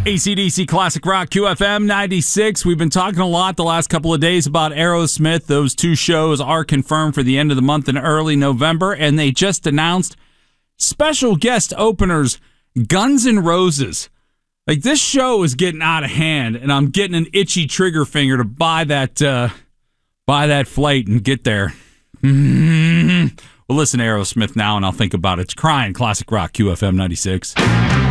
AC/DC Classic Rock QFM 96. We've been talking a lot the last couple of days about Aerosmith. Those two shows are confirmed for the end of the month in early November, and they just announced special guest openers, Guns N' Roses. Like, this show is getting out of hand, and I'm getting an itchy trigger finger to buy that flight and get there. Well, listen to Aerosmith now, and I'll think about it. It's Crying, Classic Rock, QFM 96.